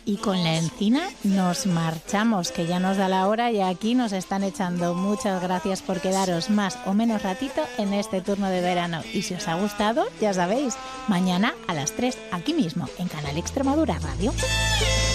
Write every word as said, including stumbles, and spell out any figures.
Y con la encina nos marchamos, que ya nos da la hora y aquí nos están echando. Muchas gracias por quedaros más o menos ratito en este turno de verano. Y si os ha gustado, ya sabéis, mañana a las tres, aquí mismo, en Canal Extremadura Radio.